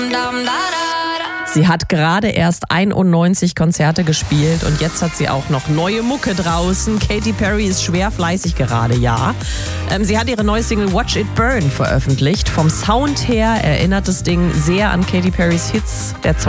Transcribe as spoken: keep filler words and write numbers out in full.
Sie hat gerade erst einundneunzig Konzerte gespielt und jetzt hat sie auch noch neue Mucke draußen. Katy Perry ist schwer fleißig gerade, ja. Ähm, sie hat ihre neue Single Watch It Burn veröffentlicht. Vom Sound her erinnert das Ding sehr an Katy Perrys Hits der